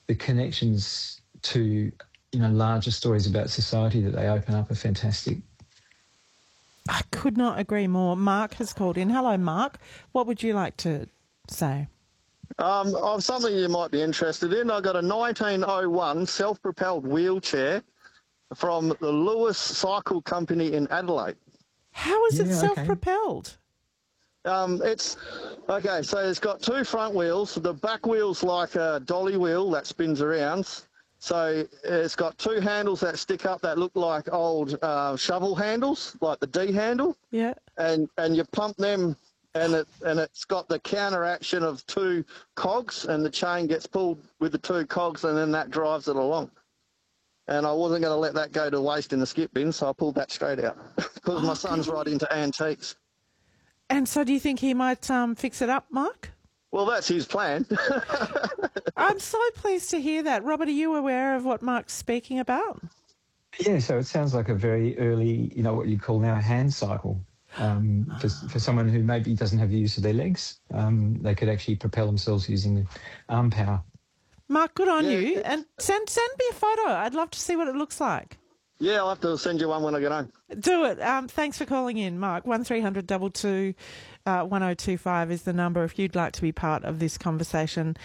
the connections to, larger stories about society that they open up are fantastic. I could not agree more. Mark has called in. Hello, Mark. What would you like to say? Of something you might be interested in. I got a 1901 self-propelled wheelchair from the Lewis Cycle Company in Adelaide. How is it self-propelled? It's okay. So it's got two front wheels. The back wheel's like a dolly wheel that spins around. So it's got two handles that stick up that look like old shovel handles, like the D handle. Yeah. And you pump them. And it's got the counteraction of two cogs, and the chain gets pulled with the two cogs, and then that drives it along. And I wasn't going to let that go to waste in the skip bin, so I pulled that straight out because my son's right into antiques. And so do you think he might fix it up, Mark? Well, that's his plan. I'm so pleased to hear that. Robert, are you aware of what Mark's speaking about? Yeah, so it sounds like a very early, what you call now a hand cycle. For someone who maybe doesn't have the use of their legs, they could actually propel themselves using the arm power. Mark, good on you. And send me a photo. I'd love to see what it looks like. Yeah, I'll have to send you one when I get home. Do it. Thanks for calling in, Mark. 1300 222 1025 is the number if you'd like to be part of this conversation.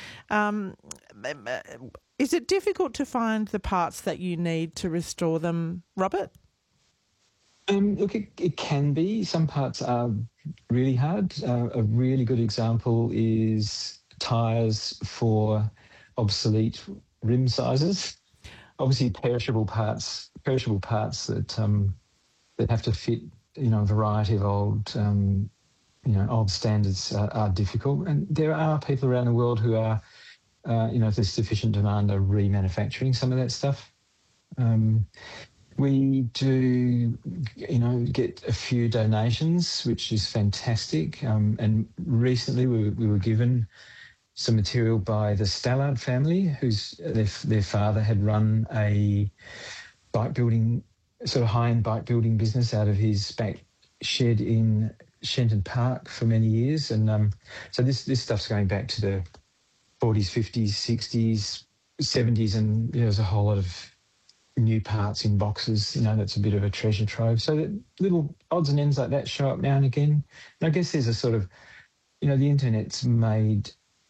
Is it difficult to find the parts that you need to restore them, Robert? Look, it can be. Some parts are really hard. A really good example is tyres for obsolete rim sizes. Obviously, perishable parts that have to fit, a variety of old standards are difficult. And there are people around the world who are, if there's sufficient demand, are remanufacturing some of that stuff. We do, get a few donations, which is fantastic. And recently we were given some material by the Stallard family, whose their father had run a bike building, sort of high-end bike building business out of his back shed in Shenton Park for many years. And so this stuff's going back to the 40s, 50s, 60s, 70s, and there's a whole lot of new parts in boxes, that's a bit of a treasure trove. So that little odds and ends like that show up now and again. And I guess there's a sort of, the internet's made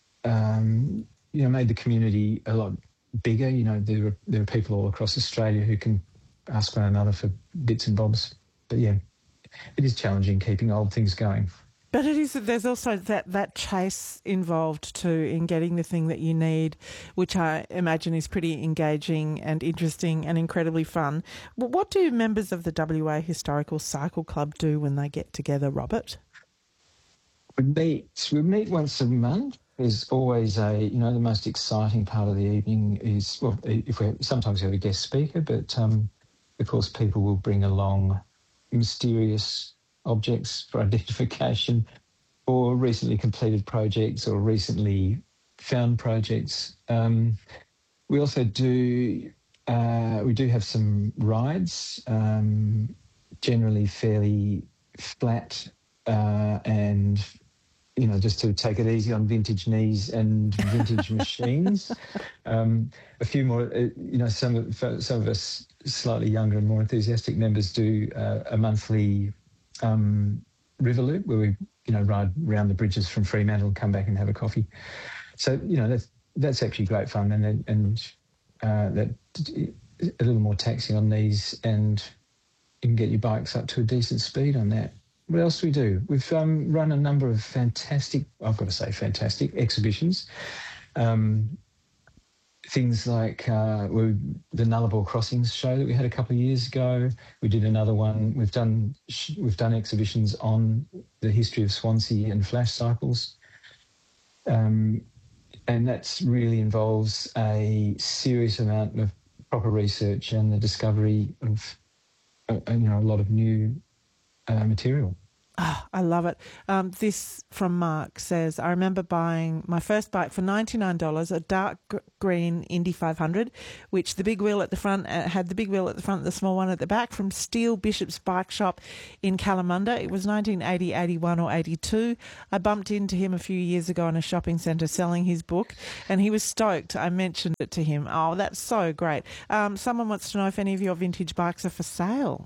the community a lot bigger. There are people all across Australia who can ask one another for bits and bobs. But yeah, it is challenging keeping old things going. But there's also that chase involved too in getting the thing that you need, which I imagine is pretty engaging and interesting and incredibly fun. What do members of the WA Historical Cycle Club do when they get together, Robert? We meet once a month. There's always the most exciting part of the evening is, sometimes we have a guest speaker, but of course people will bring along mysterious objects for identification, or recently completed projects or recently found projects. We also do have some rides, generally fairly flat and just to take it easy on vintage knees and vintage machines. A few more, some of us slightly younger and more enthusiastic members do a monthly river loop where we ride around the bridges from Fremantle and come back and have a coffee. So that's actually great fun, and that a little more taxing on these, and you can get your bikes up to a decent speed on that. What else do we do? We've run a number of fantastic exhibitions. Things like the Nullarbor Crossings show that we had a couple of years ago. We did another one. We've done exhibitions on the history of Swansea and flash cycles, and that really involves a serious amount of proper research and the discovery of a lot of new material. Oh, I love it. This from Mark says, I remember buying my first bike for $99, a dark green Indy 500, which the big wheel at the front had the big wheel at the front, the small one at the back, from Steel Bishop's Bike Shop in Kalamunda. It was 1980, 81 or 82. I bumped into him a few years ago in a shopping centre selling his book, and he was stoked. I mentioned it to him. Oh, that's so great. Someone wants to know if any of your vintage bikes are for sale.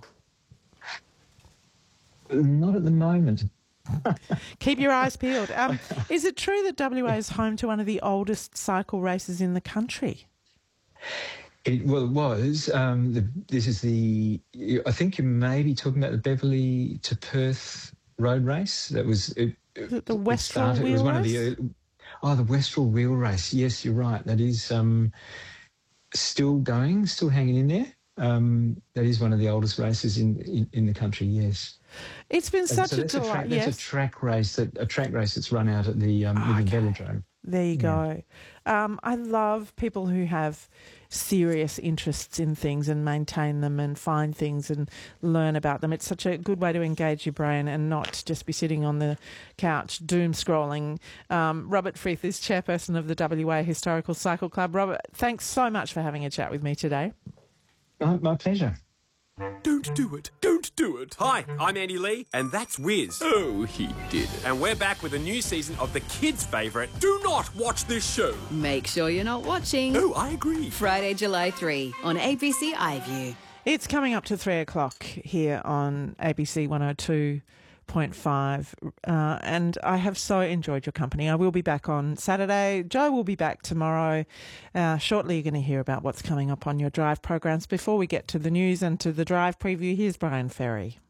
Not at the moment. Keep your eyes peeled. Is it true that WA is home to one of the oldest cycle races in the country? It was. This is I think you may be talking about the Beverley to Perth road race. That was the Westrel Wheel Race? The Westrel Wheel Race. Yes, you're right. That is still going, still hanging in there. That is one of the oldest races in the country. Yes. It's been such a delight. That's a track race that's run out at the velodrome. There you go. I love people who have serious interests in things and maintain them and find things and learn about them. It's such a good way to engage your brain and not just be sitting on the couch doom scrolling. Robert Frith is chairperson of the WA Historical Cycle Club. Robert, thanks so much for having a chat with me today. My pleasure. Don't do it. Don't do it. Hi, I'm Andy Lee, and that's Wiz. Oh, he did it. And we're back with a new season of the kids' favourite. Do not watch this show. Make sure you're not watching. Oh, I agree. Friday, July 3 on ABC iView. It's coming up to 3 o'clock here on ABC 102.5, and I have so enjoyed your company. I will be back on Saturday. Joe will be back tomorrow. Shortly you're going to hear about what's coming up on your drive programs. Before we get to the news and to the drive preview, here's Brian Ferry.